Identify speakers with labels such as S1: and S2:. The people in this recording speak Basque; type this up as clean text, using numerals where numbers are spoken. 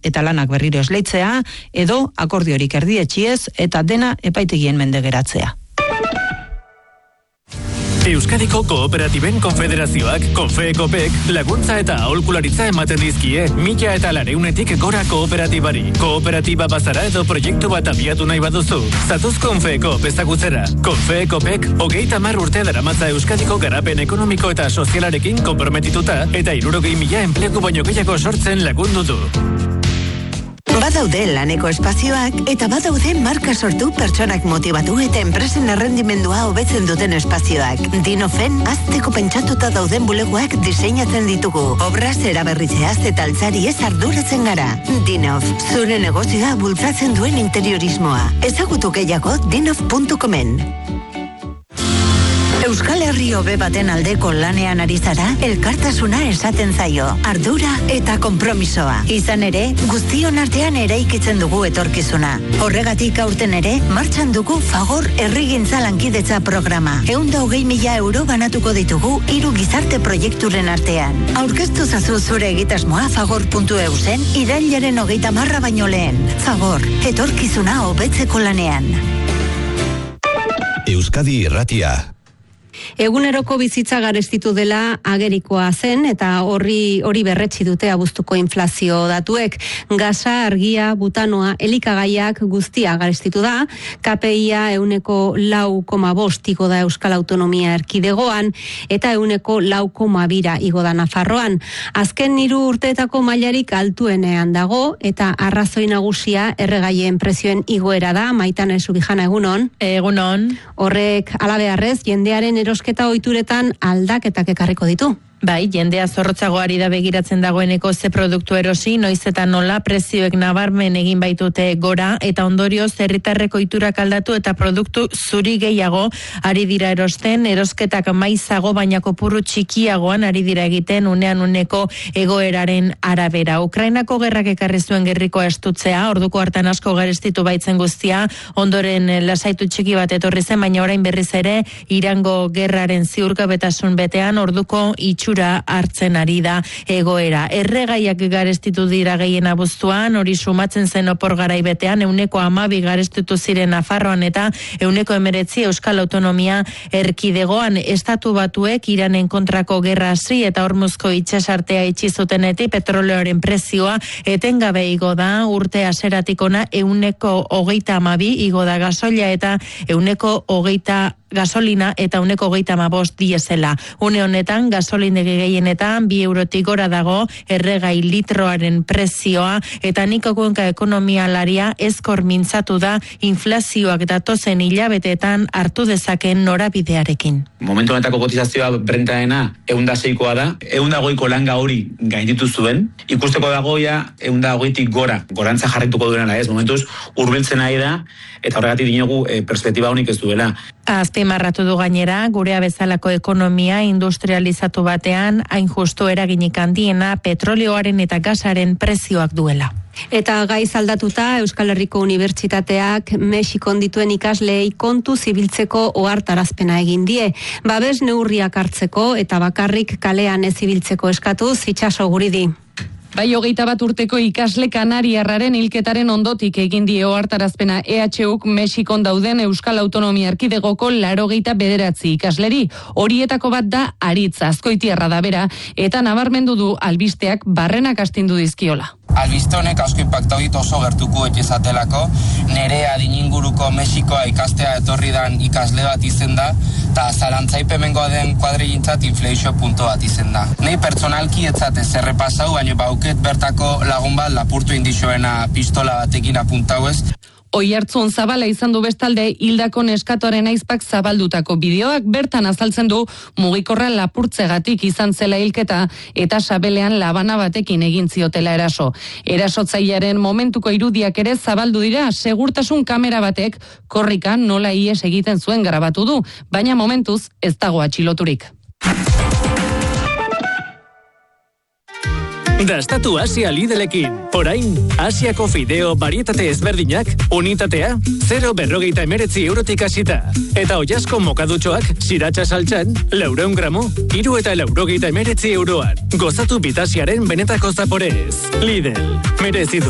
S1: eta lanak berriro esleitzea, edo akordiorik erdietxiez eta dena epaitegien mende geratzea.
S2: Euskadiko Kooperatiben Konfederazioak, Konfeekopek, laguntza eta aholkularitza ematen dizkie 1.200 gora kooperatibari. Kooperatiba bazara edo proiektu bat abiatu nahi baduzu. Zatuz Konfeekop ezagutzera. Konfeekopek 30 urte daramatza Euskadiko garapen ekonomiko eta sozialarekin konprometituta eta 60.000 enplegu baino gehiago sortzen lagundu du.
S3: Badaude laneko espazioak eta badaude marka sortu pertsonak motibatu eta enpresen errendimendua hobetzen duten espazioak. Dinofen azteko pentsatuta dauden bulegoak diseinatzen ditugu. Obraz eraberritzeaz eta altzari ez arduratzen gara. Dinof, zure negozioa bultzatzen duen interiorismoa. Ezagutu gehiago dinof.comen. Euskal Herri hobe baten aldeko lanean ari zara, elkartasuna esaten zaio, ardura eta konpromisoa. Izan ere, guztion artean eraikitzen dugu etorkizuna. Horregatik aurten ere, martxan dugu Fagor Herrigintza Lankidetza programa. 120.000 euro banatuko ditugu 3 gizarte proiekturen artean. Aurkeztu zazu zure egitasmoa fagor.eusen irailaren 30 baino lehen. Fagor, etorkizuna hobetzeko lanean.
S4: Euskadi Irratia.
S5: Eguneroko bizitza garestitu dela agerikoa zen eta hori berretsi dute abuztuko inflazio datuek. Gasa, argia, butanoa, elikagaiak guztia garestitu da. KPIa 4,5 igo da Euskal Autonomia Erkidegoan eta 4,2 igo da Nafarroan. Azken 3 urteetako mailarik altuenean dago eta arrazoi nagusia erregaien prezioen igoera da. Maitane Subijana, egunon.
S6: Egunon.
S5: Horrek alabearrez jendearen erosketa ohituretan aldaketak ekarriko ditu.
S6: Bai, jendea zorrotzagoari da begiratzen dagoeneko ze produktu erosi, noiz eta nola prezioek nabarmen egin baitute gora eta ondorioz herritarreko ohiturak aldatu eta produktu zuri gehiago ari dira erosten, erosketak maizago baina kopuru txikiagoan ari dira egiten unean uneko egoeraren arabera. Ukrainako gerrak ekarri zuen gerrikoa estutzea, orduko hartan asko garestitu baitzen guztia, ondoren lasaitu txiki bat etorri zen, baina orain berriz ere Irango gerraren ziurgabetasun betean orduko itxura hartzen ari da egoera. Erregaiak garestitu dira gehien abuztuan, hori sumatzen zen opor garai betean, 12 garestitu ziren Nafarroan eta 19 Euskal Autonomia Erkidegoan. Estatu Batuek Iranen kontrako gerra hasi eta Hormuzko itsasartea itxi zutenetik petroleoaren prezioa etengabe igo da, urte haseratik ona 132 igo da gasoila eta 120 gasolina eta 135 diesela. Une honetan gasolindegi gehienetan 2 eurotik gora dago erregai litroaren prezioa eta Niko Kuenka ekonomialaria ezkor mintzatu da inflazioak datozen hilabeteetan hartu dezaken norabidearekin.
S7: Momentu honetako kotizazioa brentaena 106koa da, 120ko langa hori gainditu zuen, ikusteko dagoia 120tik gorantza jarrituko duena ez, momentuz hurbiltzen ari da eta horregatik dinogu perspektiba honik ez duela.
S6: Azpimarratu du gainera, gurea bezalako ekonomia industrializatu batean hain justu eraginik handiena petrolioaren eta gasaren prezioak duela.
S5: Eta gaiz aldatuta Euskal Herriko Unibertsitateak Mexikon dituen ikasleei kontu zibiltzeko ohartarazpena egin die. Babes neurriak hartzeko eta bakarrik kalean ez zibiltzeko eskatuz Itxaso Guridi.
S8: Bai, 21 urteko ikasle kanariarraren hilketaren ondotik egin die ohartarazpena EHUk Mexikon dauden Euskal Autonomia Erkidegoko 89 ikasleri. Horietako bat da Aritz Azkoitiarra da bera eta nabarmendu du albisteak barrenak astindu dizkiola.
S9: Albiste honek asko inpaktau dit oso gertuko etxezatelako, nere adinguruko Mexikoa ikastea etorri dan ikasle bat izen da, eta zalantzaipemengoa den kuadrigintzat inflexio punto bat izen da. Nei pertsonalki etzate zerrepasau, baina bauket bertako lagun bat lapurtu indixoena pistola batekin apuntau ez.
S8: Oihartzun Zabala izan du bestalde hildako neskatoaren aizpak zabaldutako bideoak bertan azaltzen du mugikorra lapurtzegatik izan zela hilketa eta sabelean labana batekin egin ziotela eraso. Erasotzailearen momentuko irudiak ere zabaldu dira, segurtasun kamera batek korrika nola ihes egiten zuen grabatu du, baina momentuz ez dago atxiloturik.
S2: Dastatu Asia Lidlekin. Orain, Asiako fideo barietate ezberdinak, unitatea, 0,49 eurotik hasita. Eta oiasko mokadutxoak, siratxa saltxan, 400 gramo, 3,99 euroan. Gozatu bitasiaren benetako zaporez. Lidl, merezidu.